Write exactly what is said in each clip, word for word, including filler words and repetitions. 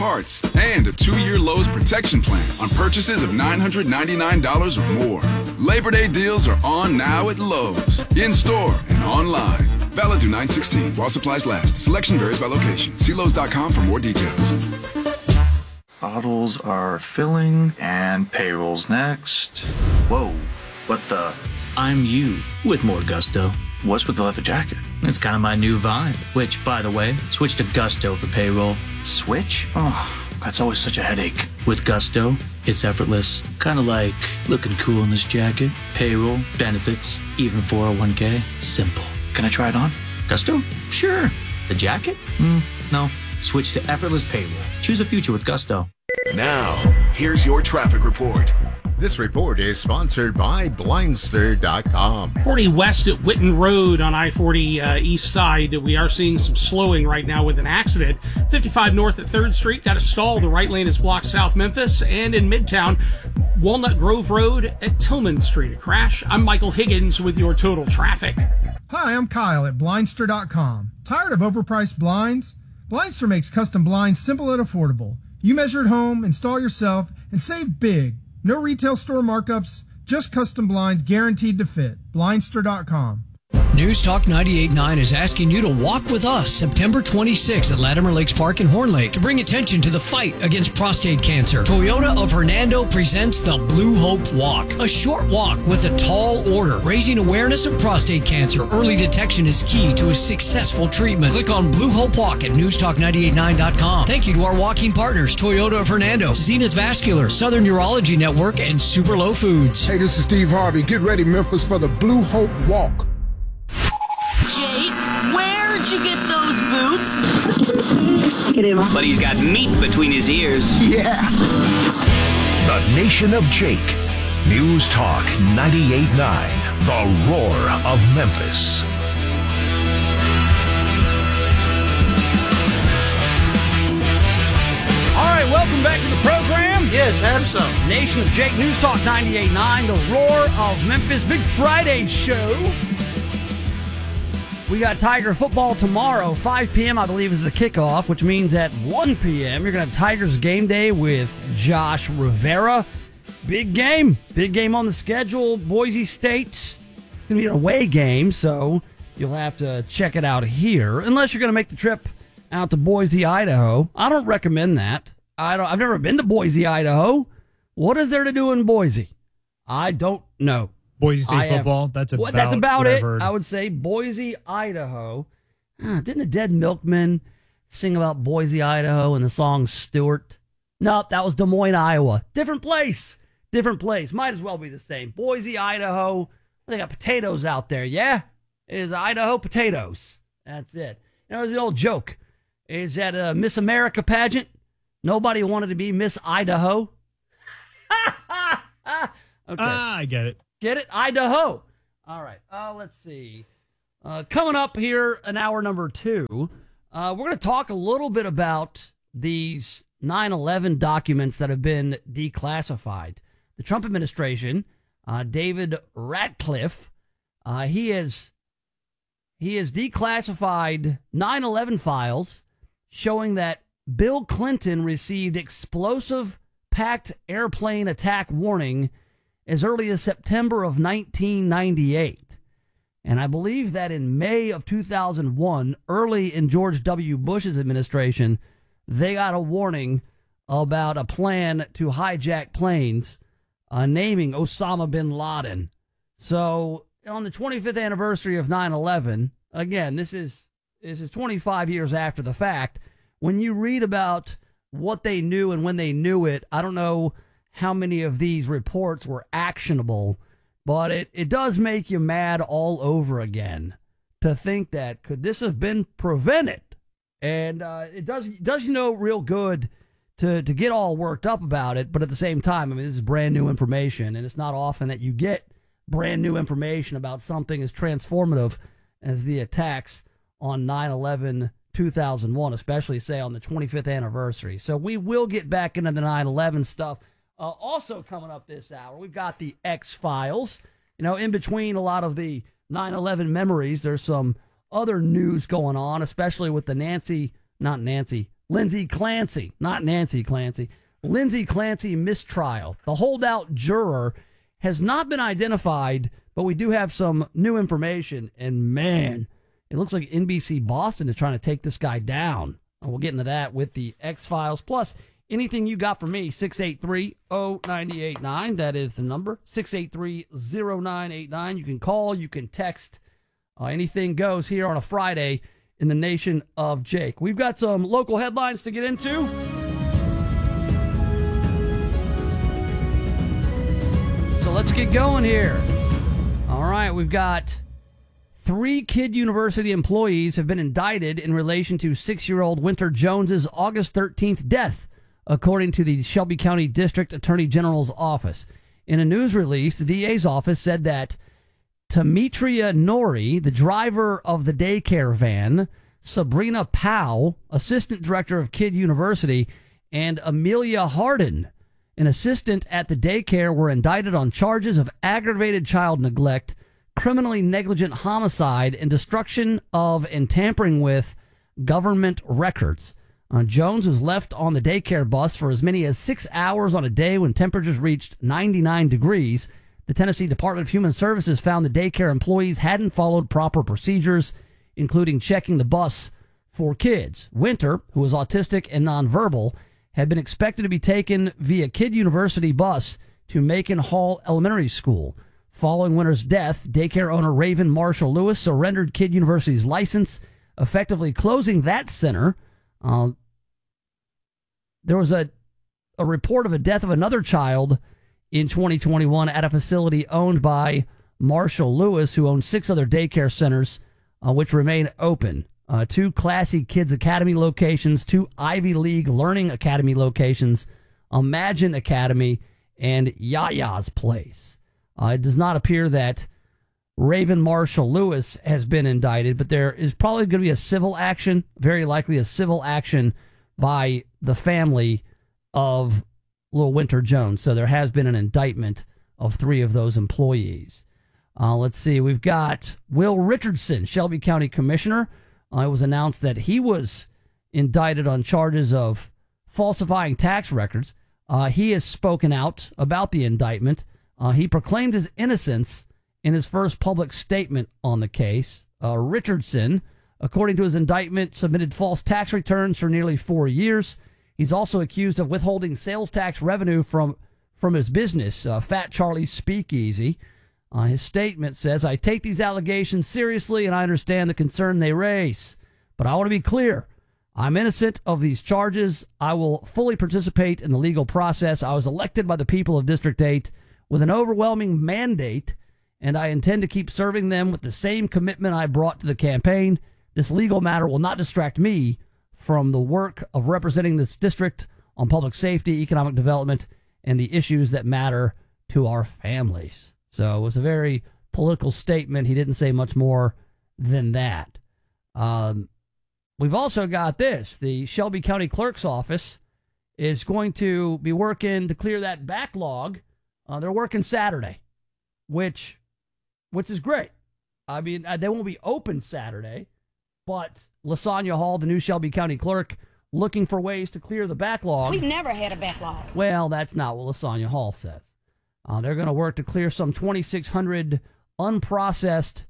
parts, and a two-year Lowe's protection plan on purchases of nine hundred ninety-nine dollars or more. Labor Day deals are on now at Lowe's, in-store and online. Valid through nine sixteen while supplies last. Selection varies by location. See Lowe's dot com for more details. Bottles are filling and payroll's next. Whoa, what the? I'm you with more gusto. What's with the leather jacket? It's kind of my new vibe, which, by the way, switch to Gusto for payroll. Switch? Oh, that's always such a headache. With Gusto, it's effortless. Kind of like looking cool in this jacket. Payroll, benefits, even four oh one k. Simple. Can I try it on? Gusto? Sure. The jacket? Mm, no. Switch to effortless payroll. Choose a future with Gusto. Now, here's your traffic report. This report is sponsored by Blindster dot com. forty west at Witten Road on I forty uh, east side. We are seeing some slowing right now with an accident. fifty-five north at third Street. Got a stall. The right lane is blocked South Memphis. And in Midtown, Walnut Grove Road at Tillman Street. A crash. I'm Michael Higgins with your total traffic. Hi, I'm Kyle at Blindster dot com. Tired of overpriced blinds? Blindster makes custom blinds simple and affordable. You measure at home, install yourself, and save big. No retail store markups, just custom blinds guaranteed to fit. Blindster dot com. News Talk ninety-eight point nine is asking you to walk with us September twenty-sixth at Latimer Lakes Park in Horn Lake to bring attention to the fight against prostate cancer. Toyota of Hernando presents the Blue Hope Walk, a short walk with a tall order, raising awareness of prostate cancer. Early detection is key to a successful treatment. Click on Blue Hope Walk at news talk nine eight nine dot com. Thank you to our walking partners, Toyota of Hernando, Zenith Vascular, Southern Urology Network, and Super Low Foods. Hey, this is Steve Harvey. Get ready, Memphis, for the Blue Hope Walk. Jake, where'd you get those boots? But he's got meat between his ears. Yeah. The Nation of Jake. News Talk ninety-eight point nine. The Roar of Memphis. All right, welcome back to the program. Yes, have some. Nation of Jake, News Talk ninety-eight point nine, The Roar of Memphis. Big Friday show. We got Tiger football tomorrow, five p.m. I believe is the kickoff, which means at one p.m. you're going to have Tigers game day with Josh Rivera. Big game. Big game on the schedule. Boise State. It's going to be an away game, so you'll have to check it out here. Unless you're going to make the trip out to Boise, Idaho. I don't recommend that. I don't, I've never been to Boise, Idaho. What is there to do in Boise? I don't know. Boise State have, football. That's about, well, that's about what it. I've heard. I would say Boise, Idaho. Ah, didn't the Dead Milkmen sing about Boise, Idaho in the song Stewart? No, that was Des Moines, Iowa. Different place. Different place. Might as well be the same. Boise, Idaho. They got potatoes out there, yeah? It is Idaho potatoes. That's it. You know, there's an old joke. Is that a Miss America pageant? Nobody wanted to be Miss Idaho. Okay. Ah, I get it. Get it? Idaho. All right. Uh, let's see. Uh, coming up here in hour number two, uh, we're going to talk a little bit about these nine eleven documents that have been declassified. The Trump administration, uh, David Ratcliffe, uh, he has he has declassified nine eleven files showing that Bill Clinton received explosive packed airplane attack warning as early as September of nineteen ninety-eight. And I believe that in May of two thousand one, early in George W. Bush's administration, they got a warning about a plan to hijack planes, uh, naming Osama bin Laden. So on the twenty-fifth anniversary of nine eleven, again, this is this is twenty-five years after the fact. When you read about what they knew and when they knew it, I don't know how many of these reports were actionable, but it, it does make you mad all over again to think that could this have been prevented? And uh, it does does you know real good to, to get all worked up about it, but at the same time, I mean, this is brand new information, and it's not often that you get brand new information about something as transformative as the attacks on nine eleven two thousand one, especially, say, on the twenty-fifth anniversary. So we will get back into the nine eleven stuff. Uh, also coming up this hour, we've got the X-Files. You know, in between a lot of the nine eleven memories, there's some other news going on, especially with the Nancy, not Nancy, Lindsay Clancy, not Nancy Clancy, Lindsay Clancy mistrial. The holdout juror has not been identified, but we do have some new information. And man, it looks like N B C Boston is trying to take this guy down. We'll get into that with the X-Files. Plus, anything you got for me, six eight three, oh nine eight nine. That is the number, six eight three, oh nine eight nine. You can call, you can text. Uh, anything goes here on a Friday in the nation of Jake. We've got some local headlines to get into. So let's get going here. All right, we've got three Kidd University employees have been indicted in relation to six-year-old Winter Jones's August thirteenth death, according to the Shelby County District Attorney General's office. In a news release, the D A's office said that Tamitria Nori, the driver of the daycare van, Sabrina Powell, assistant director of Kidd University, and Amelia Harden, an assistant at the daycare, were indicted on charges of aggravated child neglect, criminally negligent homicide, and destruction of and tampering with government records. Uh, Jones was left on the daycare bus for as many as six hours on a day when temperatures reached ninety-nine degrees. The Tennessee Department of Human Services found the daycare employees hadn't followed proper procedures, including checking the bus for kids. Winter, who was autistic and nonverbal, had been expected to be taken via Kidd University bus to Macon Hall Elementary School. Following Winter's death, daycare owner Raven Marshall Lewis surrendered Kidd University's license, effectively closing that center. Uh, there was a, a report of a death of another child in twenty twenty-one at a facility owned by Marshall Lewis, who owns six other daycare centers, uh, which remain open. Uh, two Classy Kids Academy locations, two Ivy League Learning Academy locations, Imagine Academy, and Yaya's Place. Uh, it does not appear that Raven Marshall Lewis has been indicted, but there is probably going to be a civil action, very likely a civil action by the family of Little Winter Jones. So there has been an indictment of three of those employees. Uh, let's see. We've got Will Richardson, Shelby County Commissioner. Uh, it was announced that he was indicted on charges of falsifying tax records. Uh, he has spoken out about the indictment. Uh, he proclaimed his innocence in his first public statement on the case. Uh, Richardson, according to his indictment, submitted false tax returns for nearly four years. He's also accused of withholding sales tax revenue from, from his business, uh, Fat Charlie's Speakeasy. Uh, his statement says, I take these allegations seriously and I understand the concern they raise. But I want to be clear. I'm innocent of these charges. I will fully participate in the legal process. I was elected by the people of District eight with an overwhelming mandate, and I intend to keep serving them with the same commitment I brought to the campaign. This legal matter will not distract me from the work of representing this district on public safety, economic development, and the issues that matter to our families. So it was a very political statement. He didn't say much more than that. Um, we've also got this. The Shelby County Clerk's Office is going to be working to clear that backlog. Uh, they're working Saturday, which which is great. I mean, they won't be open Saturday, but Lasagna Hall, the new Shelby County clerk, looking for ways to clear the backlog. We've never had a backlog. Well, that's not what Lasagna Hall says. Uh, they're going to work to clear some twenty-six hundred unprocessed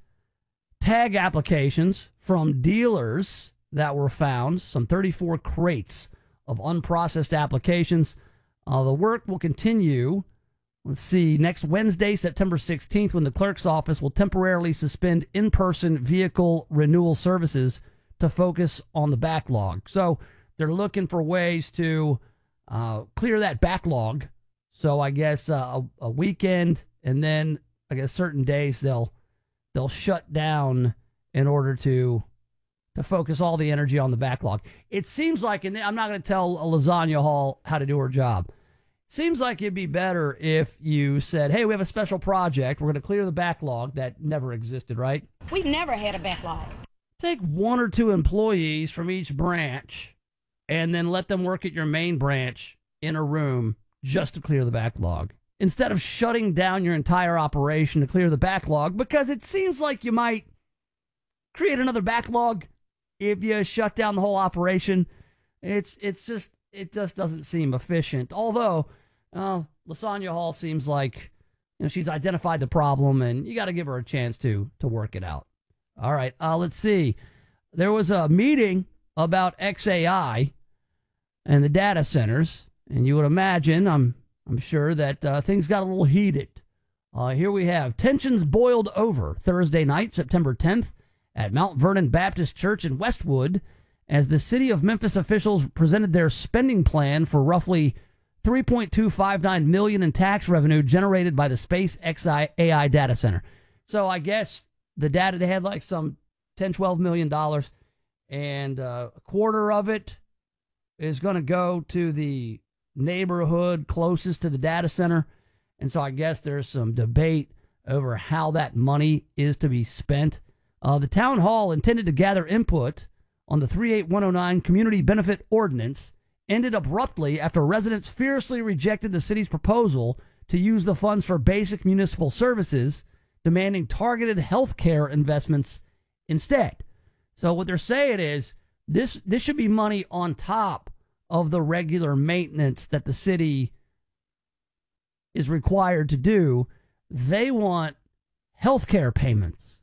tag applications from dealers that were found, some thirty-four crates of unprocessed applications. Uh, the work will continue, let's see, next Wednesday, September sixteenth, when the clerk's office will temporarily suspend in-person vehicle renewal services to focus on the backlog. So they're looking for ways to uh, clear that backlog. So I guess uh, a, a weekend, and then I guess certain days they'll they'll shut down in order to to focus all the energy on the backlog. It seems like, and I'm not going to tell a Lasagna Hall how to do her job. It seems like it'd be better if you said, hey, we have a special project. We're going to clear the backlog. That never existed, right? We've never had a backlog. Take one or two employees from each branch and then let them work at your main branch in a room just to clear the backlog, instead of shutting down your entire operation to clear the backlog, because it seems like you might create another backlog if you shut down the whole operation. It's it's just it just doesn't seem efficient. Although uh, LaSonia Hall seems like, you know, she's identified the problem, and you got to give her a chance to to work it out. All right, uh, let's see. There was a meeting about X A I and the data centers, and you would imagine, I'm I'm sure that uh, things got a little heated. Uh, here we have tensions boiled over Thursday night, September tenth, at Mount Vernon Baptist Church in Westwood, as the city of Memphis officials presented their spending plan for roughly three point two five nine million dollars in tax revenue generated by the Space X A I data center. So I guess the data, they had like some ten, twelve million dollars, and uh, a quarter of it is going to go to the neighborhood closest to the data center. And so I guess there's some debate over how that money is to be spent. Uh, the town hall, intended to gather input on the three eight one oh nine Community Benefit Ordinance, ended abruptly after residents fiercely rejected the city's proposal to use the funds for basic municipal services, demanding targeted health care investments instead. So what they're saying is this this should be money on top of the regular maintenance that the city is required to do. They want health care payments,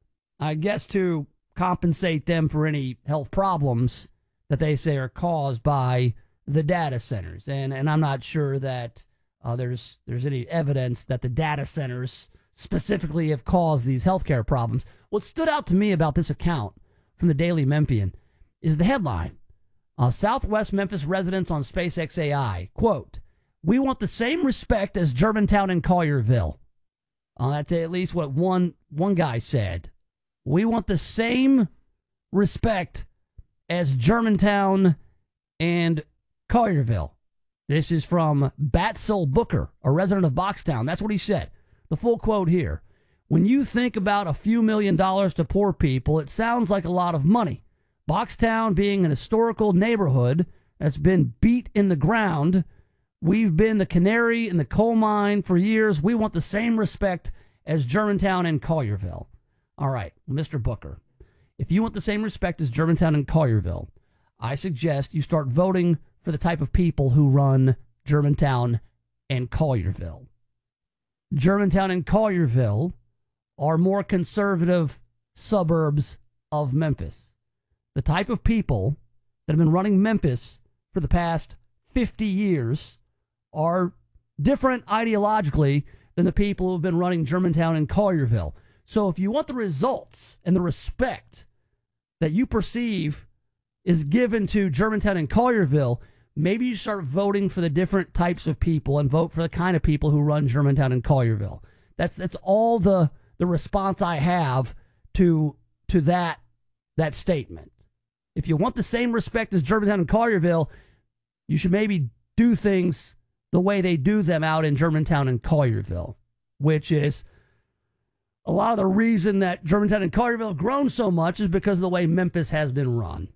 I guess, to compensate them for any health problems that they say are caused by the data centers. And and I'm not sure that uh, there's there's any evidence that the data centers specifically have caused these healthcare problems. What stood out to me about this account from the Daily Memphian is the headline. Uh, Southwest Memphis residents on Space X A I, quote, "We want the same respect as Germantown and Collierville." Uh, that's at least what one one guy said. We want the same respect as Germantown and Collierville. This is from Batsell Booker, a resident of Boxtown. That's what he said. The full quote here. "When you think about a few million dollars to poor people, it sounds like a lot of money. Boxtown being an historical neighborhood that's been beat in the ground, we've been the canary in the coal mine for years. We want the same respect as Germantown and Collierville." All right, Mister Booker, if you want the same respect as Germantown and Collierville, I suggest you start voting for the type of people who run Germantown and Collierville. Germantown and Collierville are more conservative suburbs of Memphis. The type of people that have been running Memphis for the past fifty years are different ideologically than the people who have been running Germantown and Collierville. So if you want the results and the respect that you perceive is given to Germantown and Collierville, maybe you start voting for the different types of people and vote for the kind of people who run Germantown and Collierville. That's that's all the the response I have to to that that statement. If you want the same respect as Germantown and Collierville, you should maybe do things the way they do them out in Germantown and Collierville, which is a lot of the reason that Germantown and Collierville have grown so much is because of the way Memphis has been run.